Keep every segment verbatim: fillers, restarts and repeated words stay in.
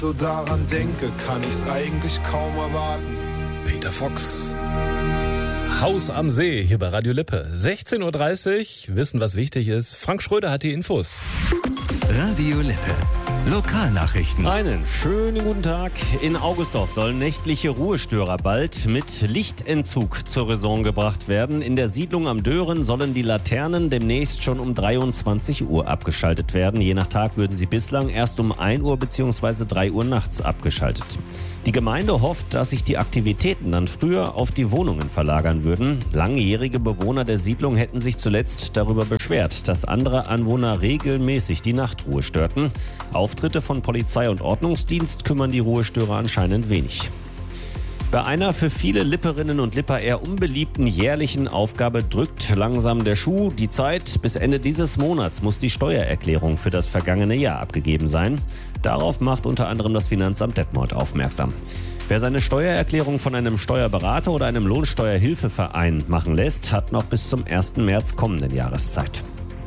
So daran denke, kann ich's eigentlich kaum erwarten. Peter Fox. Haus am See, hier bei Radio Lippe. sechzehn Uhr dreißig, wissen, was wichtig ist. Frank Schröder hat die Infos. Radio Lippe. Lokalnachrichten. Einen schönen guten Tag. In Augustdorf sollen nächtliche Ruhestörer bald mit Lichtentzug zur Raison gebracht werden. In der Siedlung am Dören sollen die Laternen demnächst schon um dreiundzwanzig Uhr abgeschaltet werden. Je nach Tag würden sie bislang erst um ein Uhr bzw. drei Uhr nachts abgeschaltet. Die Gemeinde hofft, dass sich die Aktivitäten dann früher auf die Wohnungen verlagern würden. Langjährige Bewohner der Siedlung hätten sich zuletzt darüber beschwert, dass andere Anwohner regelmäßig die Nachtruhe störten. Auftritte von Polizei und Ordnungsdienst kümmern die Ruhestörer anscheinend wenig. Bei einer für viele Lipperinnen und Lipper eher unbeliebten jährlichen Aufgabe drückt langsam der Schuh. Die Zeit bis Ende dieses Monats muss die Steuererklärung für das vergangene Jahr abgegeben sein. Darauf macht unter anderem das Finanzamt Detmold aufmerksam. Wer seine Steuererklärung von einem Steuerberater oder einem Lohnsteuerhilfeverein machen lässt, hat noch bis zum ersten März kommenden Jahres Zeit.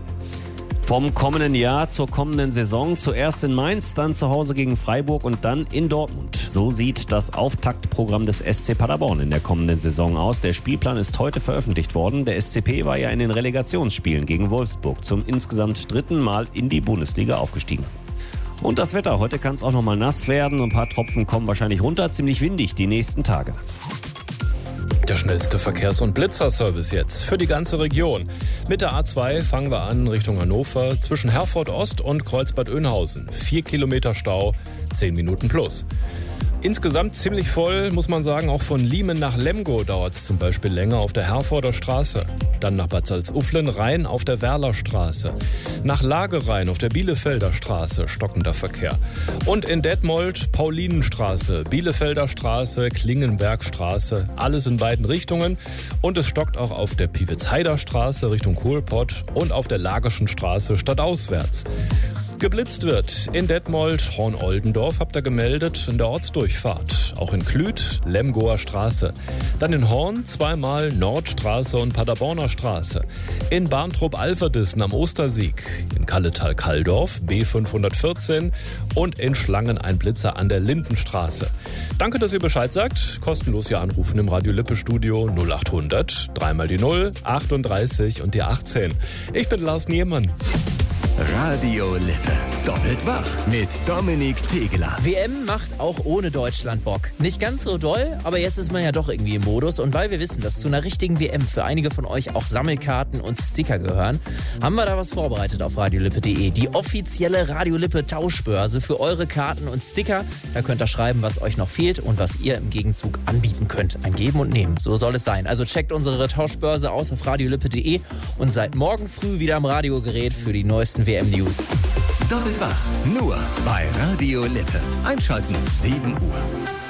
Vom kommenden Jahr zur kommenden Saison, zuerst in Mainz, dann zu Hause gegen Freiburg und dann in Dortmund. So sieht das Auftaktprogramm des S C Paderborn in der kommenden Saison aus. Der Spielplan ist heute veröffentlicht worden. Der S C P war ja in den Relegationsspielen gegen Wolfsburg zum insgesamt dritten Mal in die Bundesliga aufgestiegen. Und das Wetter, heute kann es auch noch mal nass werden. Ein paar Tropfen kommen wahrscheinlich runter, ziemlich windig die nächsten Tage. Der schnellste Verkehrs- und Blitzerservice jetzt für die ganze Region. Mit der A zwei fangen wir an Richtung Hannover zwischen Herford Ost und Kreuzbad Oeynhausen. Vier Kilometer Stau, zehn Minuten plus. Insgesamt ziemlich voll, muss man sagen, auch von Liemen nach Lemgo dauert es zum Beispiel länger auf der Herforder Straße. Dann nach Bad Salzuflen rein auf der Werler Straße. Nach Lage rein auf der Bielefelder Straße, stockender Verkehr. Und in Detmold Paulinenstraße, Bielefelder Straße, Klingenbergstraße, alles in beiden Richtungen. Und es stockt auch auf der Piewitzheider Straße Richtung Kohlpott und auf der Lagerschen Straße stadtauswärts. Geblitzt wird in Detmold, Horn-Oldendorf, habt ihr gemeldet, in der Ortsdurchfahrt. Auch in Klüth, Lemgoer Straße. Dann in Horn zweimal Nordstraße und Paderborner Straße. In Barntrup-Alverdissen am Ostersieg. In Kalletal-Kalldorf B fünfhundertvierzehn und in Schlangen ein Blitzer an der Lindenstraße. Danke, dass ihr Bescheid sagt. Kostenlos hier anrufen im Radio Lippe Studio null achthundert, dreimal die null, achtunddreißig und die achtzehn. Ich bin Lars Niemann. Radio Lippe. Doppelt wach mit Dominik Tegeler. W M macht auch ohne Deutschland Bock. Nicht ganz so doll, aber jetzt ist man ja doch irgendwie im Modus. Und weil wir wissen, dass zu einer richtigen W M für einige von euch auch Sammelkarten und Sticker gehören, haben wir da was vorbereitet auf radiolippe punkt de. Die offizielle Radio Lippe Tauschbörse für eure Karten und Sticker. Da könnt ihr schreiben, was euch noch fehlt und was ihr im Gegenzug anbieten könnt. Ein Geben und Nehmen, so soll es sein. Also checkt unsere Tauschbörse aus auf radiolippe punkt de und seid morgen früh wieder am Radiogerät für die neuesten W M-News. Doppelt wach, nur bei Radio Lippe. Einschalten, sieben Uhr.